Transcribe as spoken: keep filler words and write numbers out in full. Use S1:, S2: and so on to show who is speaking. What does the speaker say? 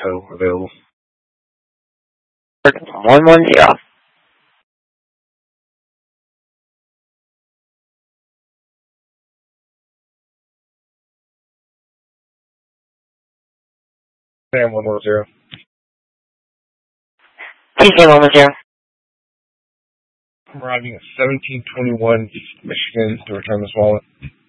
S1: tow available.
S2: one one zero.
S1: Sam one one zero.
S2: T K one one zero.
S1: I'm arriving at seventeen twenty-one Michigan to return this wallet.